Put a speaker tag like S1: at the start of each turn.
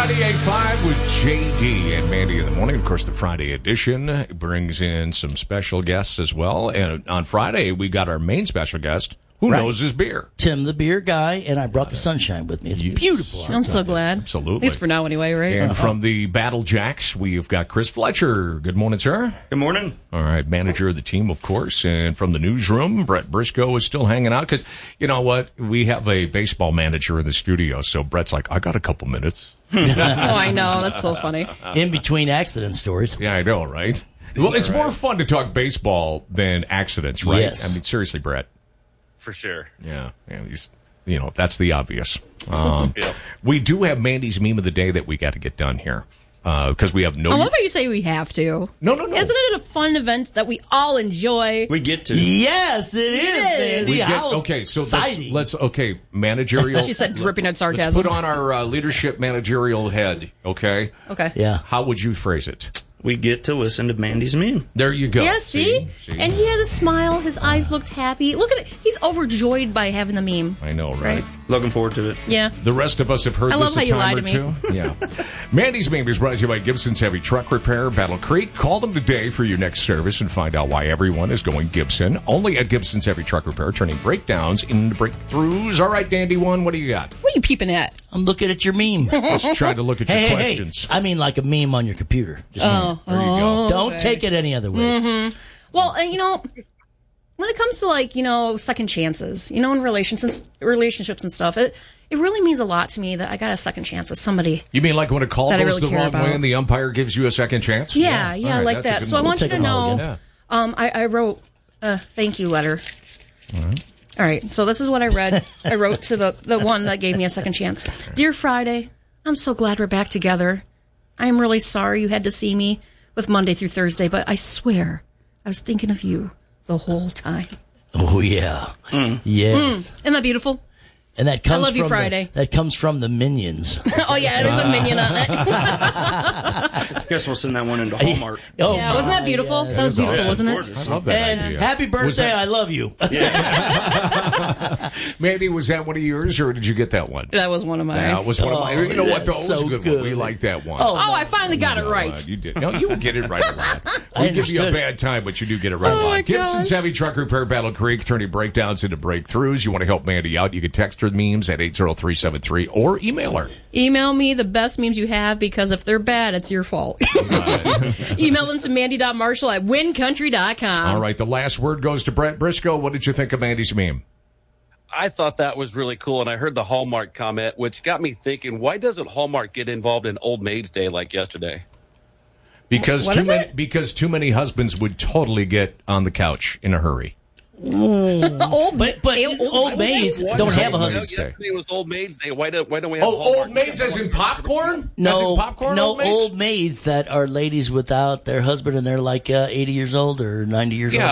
S1: 98.5 with JD and Mandy in the morning. Of course, the Friday edition brings in some special guests as well. And on Friday, we got our main special guest, who knows his beer.
S2: Tim, the beer guy, and I brought the sunshine with me. It's beautiful.
S3: I'm so glad.
S1: Absolutely.
S3: At least for now anyway, right?
S1: And from the Battle Jacks, we've got Chris Fletcher. Good morning, sir.
S4: Good morning.
S1: All right, manager of the team, of course. And from the newsroom, Brett Briscoe is still hanging out because, you know what, we have a baseball manager in the studio, so Brett's like, I got a couple minutes.
S3: Oh, I know. That's so funny.
S2: In between accident stories.
S1: Yeah, I know, right? Well, it's more fun to talk baseball than accidents, right?
S2: Yes.
S1: I mean, seriously, Brett.
S4: For sure.
S1: Yeah, he's, that's the obvious. We do have Mandy's meme of the day that we got to get done here because we have no.
S3: I love how you say we have to.
S1: No.
S3: Isn't it a fun event that we all enjoy?
S4: We get to.
S2: Yes, it is, Mandy.
S1: Okay, so
S2: exciting.
S1: let's managerial.
S3: She said dripping at sarcasm.
S1: Let's put on our leadership managerial head, okay?
S3: Okay.
S2: Yeah.
S1: How would you phrase it?
S4: We get to listen to Mandy's meme.
S1: There you go.
S3: Yeah, see? And he had a smile. His eyes looked happy. Look at it. He's overjoyed by having the meme.
S1: I know, right?
S4: Looking forward to it.
S3: Yeah.
S1: The rest of us have heard
S3: I
S1: this
S3: love how
S1: a
S3: you
S1: time
S3: lie
S1: or
S3: to
S1: two. Yeah. Mandy's meme is brought to you by Gibson's Heavy Truck Repair, Battle Creek. Call them today for your next service and find out why everyone is going Gibson. Only at Gibson's Heavy Truck Repair, turning breakdowns into breakthroughs. All right, Dandy One, what do you got?
S3: What are you peeping at?
S2: I'm looking at your meme.
S1: Let's try to look at your
S2: Hey,
S1: questions.
S2: I mean like a meme on your computer. Just saying.
S1: There you go.
S2: Don't take it any other way.
S3: Mm-hmm. Well, when it comes to second chances, in relationships and stuff, it really means a lot to me that I got a second chance with somebody.
S1: You mean like when a call
S3: that I
S1: goes
S3: really
S1: the
S3: care
S1: wrong
S3: about.
S1: way and the umpire gives you a second chance?
S3: Yeah,
S1: All right,
S3: like
S1: that's a
S3: that.
S1: good
S3: So I
S1: one.
S3: want you
S2: We'll
S3: to
S2: take 'em all
S3: know.
S2: again.
S3: I wrote a thank you letter. All right, so this is what I read. I wrote to the one that gave me a second chance. Dear Friday, I'm so glad we're back together. I'm really sorry you had to see me with Monday through Thursday, but I swear I was thinking of you the whole time.
S2: Oh, yeah. Yes.
S3: Isn't that beautiful?
S2: And that comes
S3: love you,
S2: from
S3: Friday.
S2: That comes from the Minions.
S3: Oh, yeah, there's a minion on it.
S4: Guess we'll send that one into Hallmark.
S2: Oh,
S3: Yeah, wasn't that beautiful?
S2: yes.
S3: That was beautiful,
S4: Awesome.
S3: wasn't it?
S1: I love that
S2: And
S1: idea.
S2: happy birthday, I love you.
S1: Mandy, was that one of yours, or did you get that one?
S3: That was one of mine.
S1: That was one of mine. You know what, though?
S2: that's
S1: It was a
S2: so
S1: good one.
S2: good.
S1: We like that one.
S3: Oh, I finally got it right.
S1: You did. No, you get it right a lot.
S2: I
S1: We give you a
S2: understood.
S1: bad time, but you do get it right a
S3: Oh, my
S1: lot. Gibson's
S3: gosh.
S1: Heavy Truck Repair, Battle Creek, turning breakdowns into breakthroughs. You want to help Mandy out, you can text her memes at 80373 or email her.
S3: Email me the best memes you have, because if they're bad, it's your fault. Email them to mandy.marshall@wincountry.com.
S1: All right, the last word goes to Brett Briscoe. What did you think of Mandy's meme?
S5: I thought that was really cool, and I heard the Hallmark comment, which got me thinking, why doesn't Hallmark get involved in Old Maid's Day like yesterday?
S1: Because
S3: What is it?
S1: because too many husbands would totally get on the couch in a hurry.
S2: But old maids don't have a husband.
S5: Yesterday was Old Maid's Day. Why don't we have
S1: Oh,
S5: Hallmark?
S1: old maids as in popcorn? As in
S2: No,
S1: popcorn,
S2: no
S1: old maids?
S2: old maids that are ladies without their husband and they're like 80 years old or 90 years old.